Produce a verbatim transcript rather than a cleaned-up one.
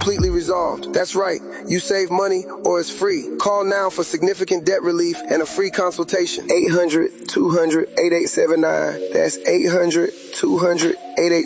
completely resolved. That's right. You save money or it's free. Call now for significant debt relief and a free consultation. eight hundred, two hundred, eighty-eight seven nine. That's eight hundred, two hundred, eighty-eight